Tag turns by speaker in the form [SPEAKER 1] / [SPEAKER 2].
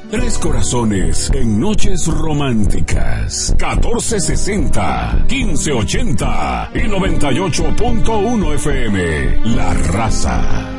[SPEAKER 1] Tres corazones en noches románticas. 1460, 1580 y 98.1 FM. La Raza.